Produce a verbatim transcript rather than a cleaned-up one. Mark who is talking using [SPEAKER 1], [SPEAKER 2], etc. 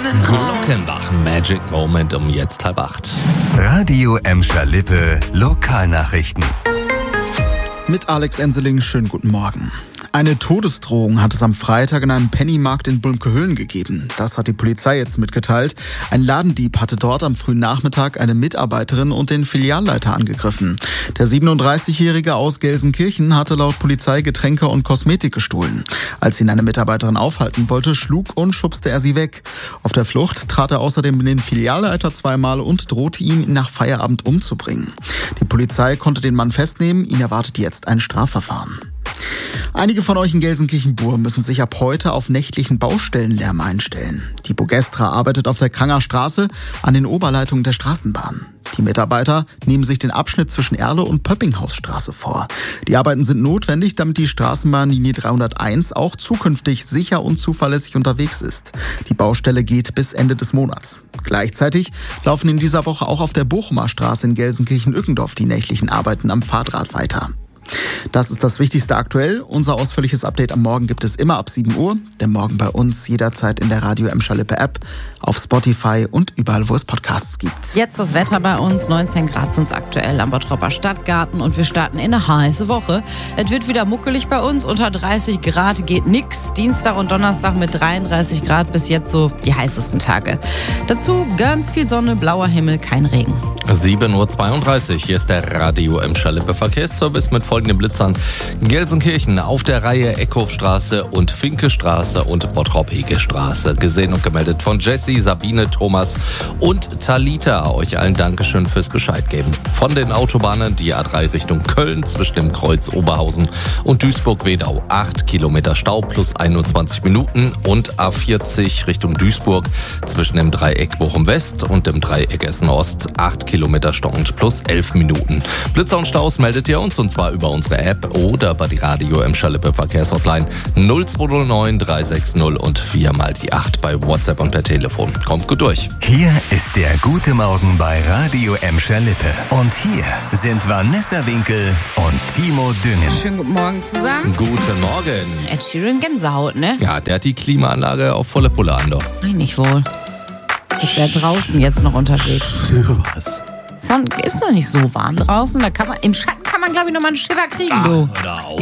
[SPEAKER 1] Glockenbach, Magic Moment um jetzt halb acht.
[SPEAKER 2] Radio Emscher Lippe, Lokalnachrichten.
[SPEAKER 3] Mit Alex Enseling, schönen guten Morgen. Eine Todesdrohung hat es am Freitag in einem Pennymarkt in Bulmkehüllen gegeben. Das hat die Polizei jetzt mitgeteilt. Ein Ladendieb hatte dort am frühen Nachmittag eine Mitarbeiterin und den Filialleiter angegriffen. Der siebenunddreißigjährige aus Gelsenkirchen hatte laut Polizei Getränke und Kosmetik gestohlen. Als ihn eine Mitarbeiterin aufhalten wollte, schlug und schubste er sie weg. Auf der Flucht trat er außerdem den Filialleiter zweimal und drohte ihm, ihn nach Feierabend umzubringen. Die Polizei konnte den Mann festnehmen. Ihn erwartet jetzt ein Strafverfahren. Einige von euch in Gelsenkirchen-Bur müssen sich ab heute auf nächtlichen Baustellenlärm einstellen. Die Bogestra arbeitet auf der Kranger Straße an den Oberleitungen der Straßenbahn. Die Mitarbeiter nehmen sich den Abschnitt zwischen Erle und Pöppinghausstraße vor. Die Arbeiten sind notwendig, damit die Straßenbahnlinie dreihunderteins auch zukünftig sicher und zuverlässig unterwegs ist. Die Baustelle geht bis Ende des Monats. Gleichzeitig laufen in dieser Woche auch auf der Bochumer Straße in Gelsenkirchen-Ückendorf die nächtlichen Arbeiten am Fahrdraht weiter. Das ist das Wichtigste aktuell. Unser ausführliches Update am Morgen gibt es immer ab sieben Uhr. Der Morgen bei uns jederzeit in der Radio Emscher Lippe App, auf Spotify und überall, wo es Podcasts gibt.
[SPEAKER 4] Jetzt das Wetter bei uns. neunzehn Grad sind es aktuell am Bottropper Stadtgarten und wir starten in eine heiße Woche. Es wird wieder muckelig bei uns. Unter dreißig Grad geht nix. Dienstag und Donnerstag mit dreiunddreißig Grad bis jetzt so die heißesten Tage. Dazu ganz viel Sonne, blauer Himmel, kein Regen.
[SPEAKER 1] sieben Uhr zweiunddreißig. Hier ist der Radio Emscher Lippe Verkehrsservice mit folgenden Blitzern. Gelsenkirchen auf der Reihe Eckhofstraße und Finkestraße und Bottrop-Hege-Straße. Gesehen und gemeldet von Jessie, Sabine, Thomas und Talita. Euch allen Dankeschön fürs Bescheid geben. Von den Autobahnen die A drei Richtung Köln zwischen dem Kreuz Oberhausen und Duisburg-Wedau. acht Kilometer Stau plus einundzwanzig Minuten und A vierzig Richtung Duisburg zwischen dem Dreieck Bochum-West und dem Dreieck Essen-Ost. acht Kilometer Stau und plus elf Minuten. Blitzer und Staus meldet ihr uns und zwar über unsere App oder bei die Radio Emscher Lippe Verkehrshotline null zwei null neun drei sechs null und vier mal die acht bei WhatsApp und per Telefon. Kommt gut durch.
[SPEAKER 2] Hier ist der gute Morgen bei Radio Emscher Lippe. Und hier sind Vanessa Winkel und Timo Düngen.
[SPEAKER 4] Schönen guten Morgen zusammen.
[SPEAKER 1] Guten Morgen.
[SPEAKER 4] Ed Sheeran Gänsehaut, ne?
[SPEAKER 1] Ja, der hat die Klimaanlage auf volle Pulle an, doch.
[SPEAKER 4] Nein, nicht wohl. Ich wäre draußen jetzt noch unterwegs.
[SPEAKER 1] Was?
[SPEAKER 4] Ist noch nicht so warm draußen. Da kann man, im Schatten kann man, glaube ich, noch mal einen Shiver kriegen,
[SPEAKER 1] Ach,
[SPEAKER 4] du.
[SPEAKER 1] hör auf.